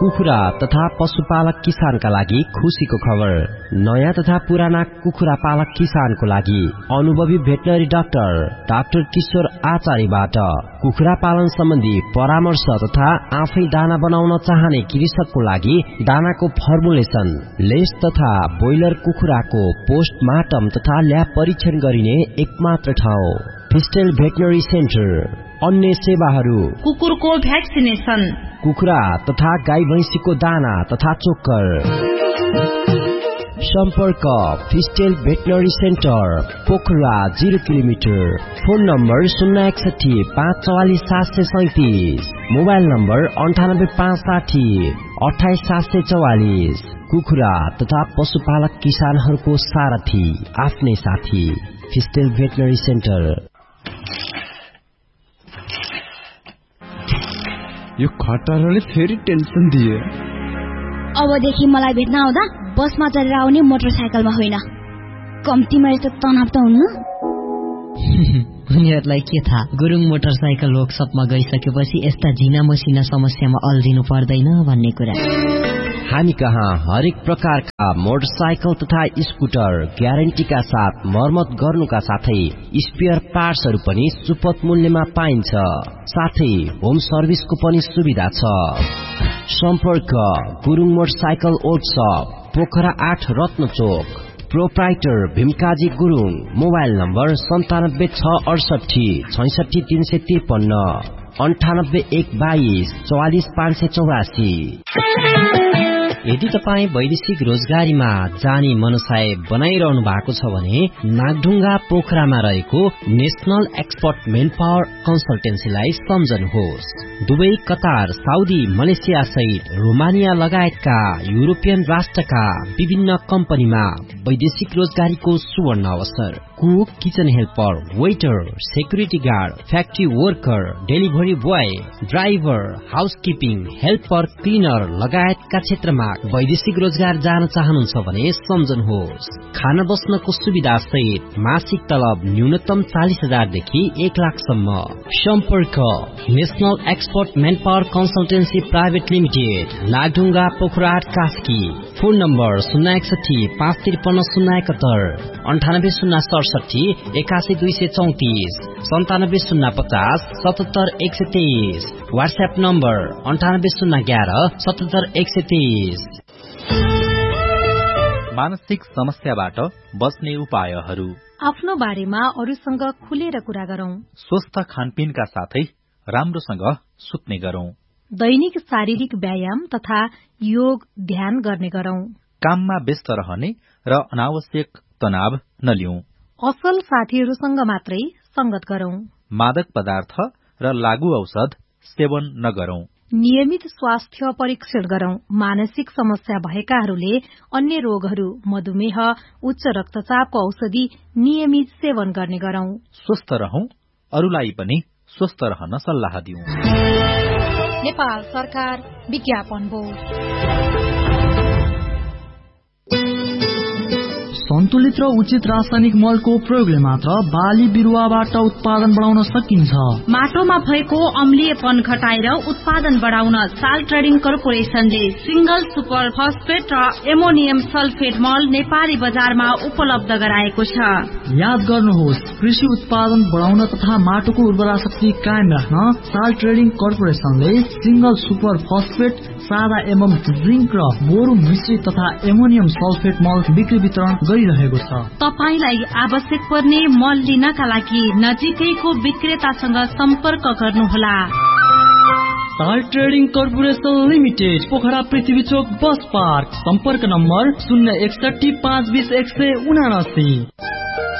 कुखुरा तथा पशुपालक किसानका लागि खुशीको खबर। नयाँ तथा पुराना कुखुरा पालक किसानको लागि अनुभवी भेटनरी डाक्टर किशोर आचार्यबाट कुखुरा पालन सम्बन्धी परामर्श तथा आफै दाना बनाउन चाहने कृषकको लागि दानाको फर्मुलेसन, लेस तथा ब्रोइलर कुखुराको पोस्टमार्टम तथा ल्याब परीक्षण गरिने एकमात्र ठाउँ फिस्टेल भेटनरी सेन्टर। अन्य सेवाहरू कुकुरको भ्याक्सिनेसन, कुखुरा तथा गाई भैँसीको दाना तथा चोक्कर। सम्पर्क फिस्टेल veterinary centre, Pokhara 0 kilometre. Phone number 061 544 737, mobile number 98 560 28 744। कुखुरा तथा पशुपालक किसानहरूको सारथी, आफ्नै साथी, फिस्टेल भेटनरी सेन्टर। यो खटरले फेरि टेन्सन दिए। अबदेखि मलाई भेट्न आउँदा बसमा चढेर आउने, मोटरसाइकलमा होइन। कम्तीमा यस्तो तनाव त हुन्न। उनीहरूलाई के थाहा, गुरुङ मोटरसाइकल वर्कसपमा गइसकेपछि यस्ता झिना मसिना समस्यामा अल्झिनु पर्दैन भन्ने कुरा। हामी कहाँ हरेक प्रकारका मोटरसाइकल तथा स्कुटर ग्यारेन्टीका साथ मर्मत गर्नुका साथै स्पेयर पार्ट्सहरू पनि सुपथ मूल्यमा पाइन्छ। साथै होम सर्भिसको पनि सुविधा छ। सम्पर्क गुरुङ मोटरसाइकल वर्कसप, पोखरा 8 रत्न चोक। प्रोप्राइटर भीमकाजी गुरुङ। Mobile number 97 668 66 353, 98 122 44 584। यदि तपाईँ वैदेशिक रोजगारीमा जाने मनसाय बनाइरहनु भएको छ भने नागढुङ्गा पोखरामा रहेको national expert main power कन्सल्टेन्सीलाई सम्झनुहोस्। Dubai, Qatar, Saudi, Malaysia सहित रोमानिया लगायतका युरोपियन राष्ट्रका विभिन्न कम्पनीमा वैदेशिक रोजगारीको सुवर्ण अवसर। Cook, kitchen helper, waiter, security guard, factory worker, delivery boy, driver, housekeeping, helper, cleaner लगायतका क्षेत्रमा वैदेशिक रोजगार जान चाहनुहुन्छ भने सम्झनुहोस्। खाना बस्नको सुविधा सहित मासिक तलब न्यूनतम 40,000 देखि 1 लाखसम्म। सम्पर्क national expert main power consultancy private limited, Nagdhunga, Pokhara 8 Kaski. Phone number 061 553 071, 98 067 81 234, 97 050 77 123। WhatsApp number 98 011 77 123। मानसिक समस्याबाट बस्ने उपायहरू। आफ्नो बारेमा अरूसँग खुलेर कुरा गरौं। स्वस्थ खानपिनका साथै राम्रोसँग सुत्ने गरौं। दैनिक शारीरिक व्यायाम तथा योग ध्यान गर्ने गरौं। काममा व्यस्त रहने र अनावश्यक तनाव नलिउँ। असल साथीहरूसँग मात्रै संगत गरौं। मादक पदार्थ र लागू औषध सेवन नगरौं। नियमित स्वास्थ्य परीक्षण गरौं। मानसिक समस्या भएकाहरूले अन्य रोगहरू, मधुमेह, उच्च रक्तचापको औषधि नियमित सेवन गर्ने गरौं। स्वस्थ रहौं, अरूलाई पनि स्वस्थ रहन सल्लाह दिउँ। नेपाल सरकार विज्ञापन बोर्ड। सन्तुलित र उचित रासायनिक मलको प्रयोगले मात्र बाली बिरुवाबाट उत्पादन बढाउन सकिन्छ। माटोमा भएको अम्लीयपन घटाएर उत्पादन बढाउन साल ट्रेडिङ कर्पोरेशनले सिंगल सुपर फस्फेट र एमोनियम सल्फेट मल नेपाली बजारमा उपलब्ध गराएको छ। याद गर्नुहोस्, कृषि उत्पादन बढाउन तथा माटोको उर्वरा शक्ति कायम राख्न साल ट्रेडिङ कर्पोरेशनले सिंगल सुपर फस्फेट, सादा एवं जिंक र बोरो मिश्रित तथा एमोनियम सल्फेट मल बिक्री वितरण गरिरहेको छ। तपाईलाई आवश्यक पर्ने मल लिनका लागि नजिकैको विक्रेतासँग सम्पर्क गर्नुहोला। साल ट्रेडिङ कर्पोरेशन लिमिटेड, पोखरा पृथ्वी चोक बस पार्क। सम्पर्क नम्बर 061 520 179।